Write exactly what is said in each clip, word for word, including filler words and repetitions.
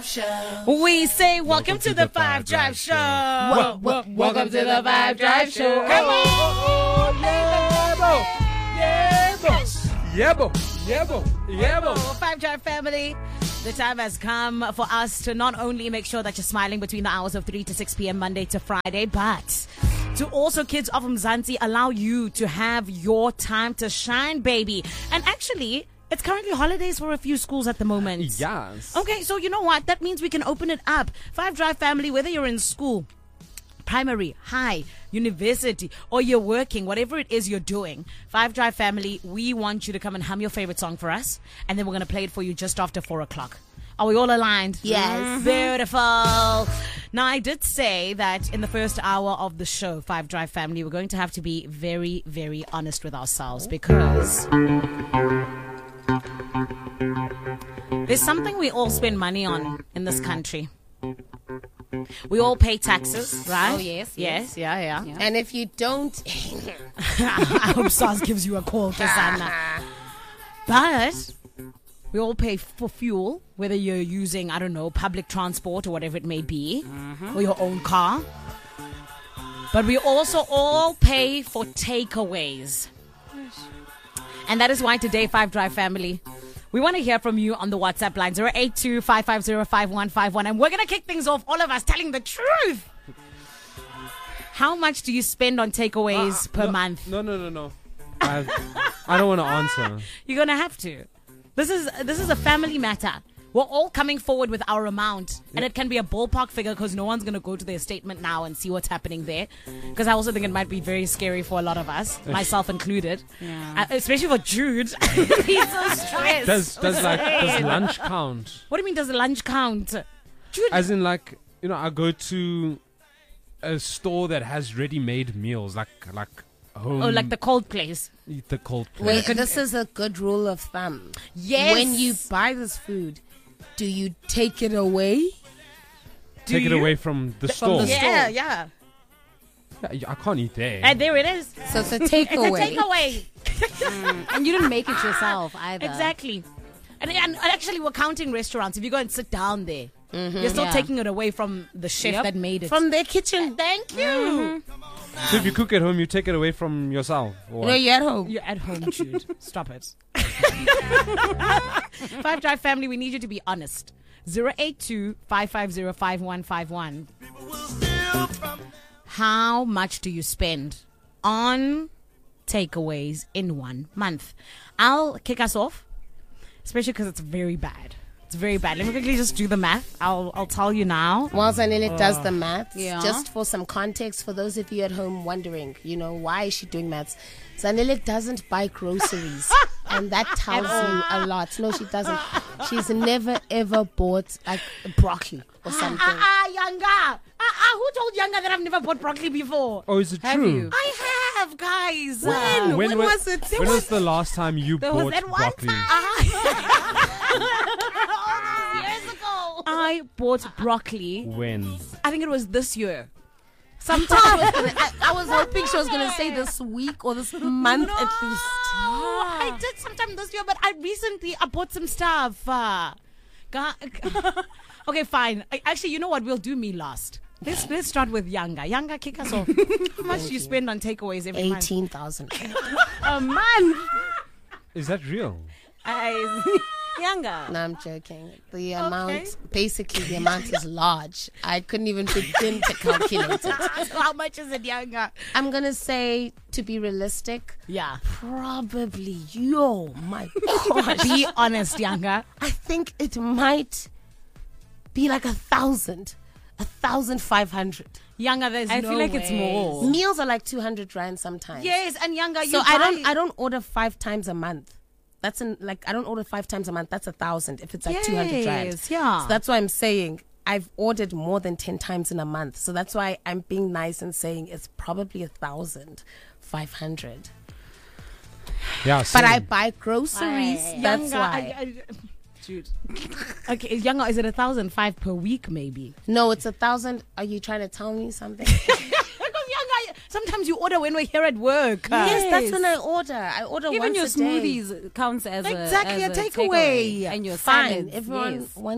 Drive Show. We say welcome, welcome to, to the Five Drive, Drive Show. Show. Welcome, welcome to the Five Drive Show. Come on! Oh, yeah, bo. Yeah, bo. Yeah, bo. Yeah, bo. Yeah, bo. Five Drive family. The time has come for us to not only make sure that you're smiling between the hours of three to six p.m. Monday to Friday, but to also, Kids of Mzansi, allow you to have your time to shine, baby. And actually, it's currently holidays for a few schools at the moment. Yes. Okay, so you know what? That means we can open it up. Five Drive family, whether you're in school, primary, high, university, or you're working, whatever it is you're doing, Five Drive family, we want you to come and hum your favorite song for us, and then we're going to play it for you just after four o'clock. Are we all aligned? Yes. Beautiful. Now, I did say that in the first hour of the show, Five Drive family, we're going to have to be very, very honest with ourselves, because there's something we all spend money on in this country. We all pay taxes, right? Oh, yes. Yes, yes. Yeah, yeah, yeah. And if you don't... I hope SARS gives you a call, Kasana. But we all pay for fuel, whether you're using, I don't know, public transport or whatever it may be, mm-hmm. or your own car. But we also all pay for takeaways. And that is why today, Five Drive family, we want to hear from you on the WhatsApp line, zero eight two, five five zero, five one five one. And we're going to kick things off, all of us telling the truth. How much do you spend on takeaways uh, per no, month? No, no, no, no. I, I don't want to answer. You're going to have to. This is this is a family matter. We're all coming forward with our amount. And it can be a ballpark figure because no one's going to go to their statement now and see what's happening there. Because I also think it might be very scary for a lot of us, myself included. Yeah. Uh, especially for Jude. He's so stressed. Does, does, like, does lunch count? What do you mean, does lunch count? Jude. As in, like, you know, I go to a store that has ready-made meals, like like home. Oh, like the cold place. The cold place. Wait, this is a good rule of thumb. Yes. When you buy this food, do you take it away? Take Do it you? away from the From store. the Yeah, store. yeah. Yeah, I can't eat there. And there it is. So it's a takeaway. It's a takeaway. Mm, and you didn't make it yourself either. Exactly. And, and actually, we're counting restaurants. If you go and sit down there, mm-hmm. you're still Yeah. taking it away from the chef Yep. that made it. From their kitchen. Thank you. Mm-hmm. So if you cook at home, you take it away from yourself. Or No, you're at home. You're at home, Jude. Stop it. Five Drive family, we need you to be honest. zero eight two, five five zero, five one five one. How much do you spend on takeaways in one month? I'll kick us off, especially because it's very bad. It's very bad. Let me quickly just do the math. I'll I'll tell you now. While Zanele does the maths, Yeah. just for some context, for those of you at home wondering, you know, why is she doing maths? Zanele doesn't buy groceries, and that tells you a lot. No, she doesn't. She's never ever bought like broccoli or something. Ah, ah, Younger. Ah, ah, who told Younger that I've never bought broccoli before? Oh, is it Have true? you? I have, guys. When? When, When wa- was it? There When was, was- the last time you There bought was that one broccoli? time. All those years ago. I bought broccoli. When? I think it was this year. I, was Sometime. gonna, I, I was hoping she was going to say this week or this month at least. Oh, I did sometime this year, but I recently I bought some stuff. Uh, ga- okay, fine. I, actually, you know what? We'll do me last. Let's let's start with Younger. Younger, kick us off. How much do you spend on takeaways every month? eighteen thousand. A month. Is that real? I, Younger. No, I'm joking. The amount, basically, the amount is large. I couldn't even begin to calculate it. So how much is it, Younger? I'm going to say, to be realistic, Yeah. probably, yo, my gosh. Be honest, Younger. I think it might be like a thousand. A thousand five hundred. Younger, there's I no feel like it's way. more. Meals are like two hundred rand sometimes. Yes, and Younger, you So I don't buy- I don't order five times a month. That's in like I don't order five times a month. That's a thousand if it's like two hundred rand. Yes, yeah. So that's why I'm saying I've ordered more than ten times in a month. So that's why I'm being nice and saying it's probably a thousand five hundred. Yeah, But same. I buy groceries. Aye. That's Younger, why. I, I, Dude. Okay, Younger, is it a thousand five per week, maybe? No, it's a thousand. Are you trying to tell me something? Because Younger, sometimes you order when we're here at work. Yes, that's when I order. I order Even once your a day. smoothies counts as Exactly, a, a as takeaway. and your Fine. salads, Everyone yes. wants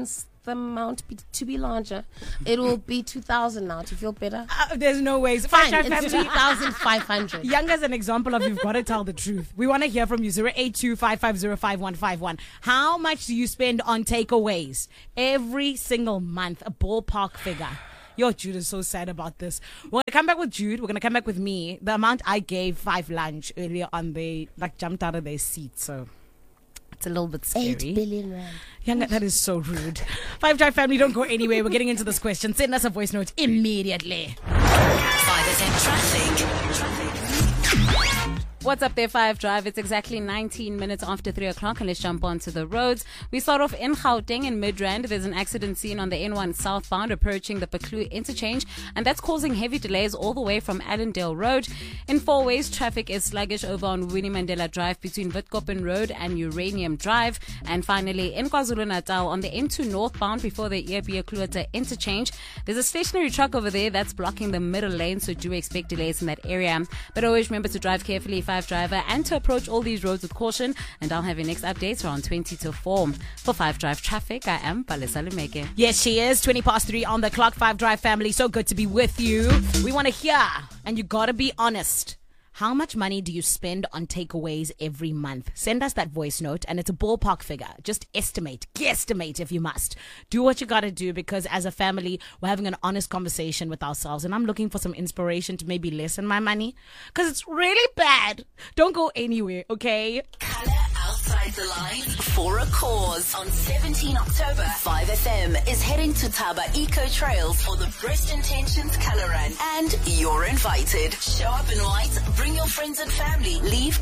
the amount be, to be larger. It will be two thousand now to feel better. Uh, there's no ways. Fine, Five it's two thousand five hundred. Young as an example of you've got to tell the truth. We want to hear from you. zero eight two, five five zero, five one five one. How much do you spend on takeaways every single month? A ballpark figure. Yo, Jude is so sad about this. We're going to come back with Jude. We're going to come back with me. The amount I gave Five Lunch earlier on, they like jumped out of their seat. So it's a little bit scary. Eight billion rand. Young, that is so rude. Five Drive family, don't go anywhere. We're getting into this question. Send us a voice note immediately. Five F M traffic. Traffic. What's up there, Five Drive? It's exactly nineteen minutes after three o'clock, and let's jump onto the roads. We start off in Gauteng in Midrand. There's an accident scene on the N one southbound approaching the Peklu interchange, and that's causing heavy delays all the way from Allendale Road. In Four Ways, traffic is sluggish over on Winnie Mandela Drive between Witkoppen Road and Uranium Drive. And finally, in KwaZulu-Natal on the N two northbound before the Earbie-Kluete interchange, there's a stationary truck over there that's blocking the middle lane, so do expect delays in that area. But always remember to drive carefully, Five Driver, and to approach all these roads with caution. And I'll have your next updates around twenty to four. For Five Drive Traffic, I am Palesa Lumeke. Yes, she is. twenty past three on the clock. Five Drive family, so good to be with you. We want to hear, and you got to be honest. How much money do you spend on takeaways every month? Send us that voice note, and it's a ballpark figure. Just estimate, guesstimate if you must. Do what you got to do, because as a family, we're having an honest conversation with ourselves, and I'm looking for some inspiration to maybe lessen my money, because it's really bad. Don't go anywhere, okay? Color outside the line for a cause. On seventeenth October, Five F M is heading to Taba Eco Trails for the Breast Intentions Color Run. And you're invited. Show up in white, bring your friends and family, leave